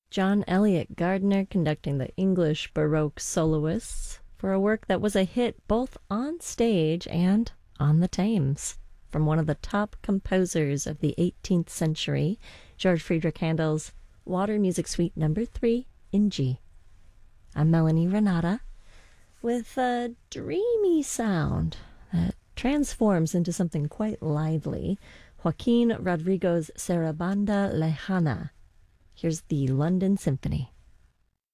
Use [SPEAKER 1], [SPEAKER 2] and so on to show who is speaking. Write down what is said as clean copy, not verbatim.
[SPEAKER 1] John Eliot Gardiner conducting the English Baroque soloists for a work that was a hit both on stage and on the Thames, from one of the top composers of the 18th century, George Friedrich Handel's Water Music Suite No. 3 in G. I'm Melanie Renata with a dreamy sound that transforms into something quite lively, Joaquin Rodrigo's Sarabanda Lejana. Here's the London Symphony.